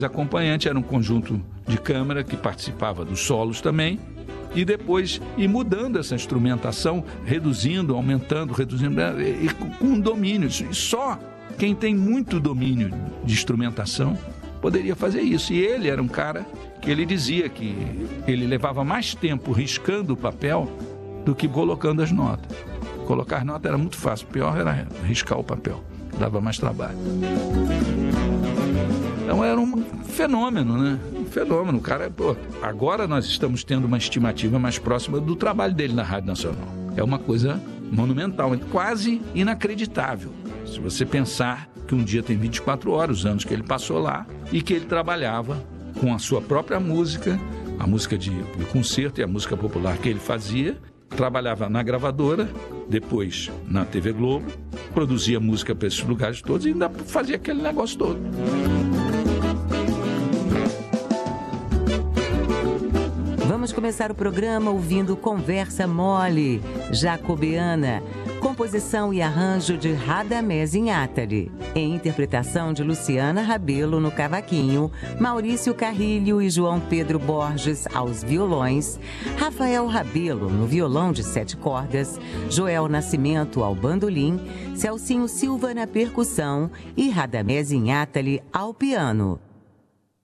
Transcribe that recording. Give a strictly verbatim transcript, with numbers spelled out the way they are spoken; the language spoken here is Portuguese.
Acompanhante era um conjunto de câmara que participava dos solos também, e depois ir mudando essa instrumentação, reduzindo, aumentando, reduzindo, e com domínio. E só quem tem muito domínio de instrumentação poderia fazer isso. E ele era um cara que ele dizia que ele levava mais tempo riscando o papel do que colocando as notas. Colocar as notas era muito fácil, o pior era riscar o papel, dava mais trabalho. Então era um fenômeno, né? Um fenômeno. O cara, pô, agora nós estamos tendo uma estimativa mais próxima do trabalho dele na Rádio Nacional. É uma coisa monumental, quase inacreditável. Se você pensar que um dia tem vinte e quatro horas, os anos que ele passou lá, e que ele trabalhava com a sua própria música, a música de, de concerto e a música popular que ele fazia, trabalhava na gravadora, depois na T V Globo, produzia música para esses lugares todos e ainda fazia aquele negócio todo. Vamos começar o programa ouvindo Conversa Mole, Jacobeana, composição e arranjo de Radamés Inátali, em interpretação de Luciana Rabelo no cavaquinho, Maurício Carrilho e João Pedro Borges aos violões, Rafael Rabelo no violão de sete cordas, Joel Nascimento ao bandolim, Celcinho Silva na percussão e Radamés Inátali ao piano.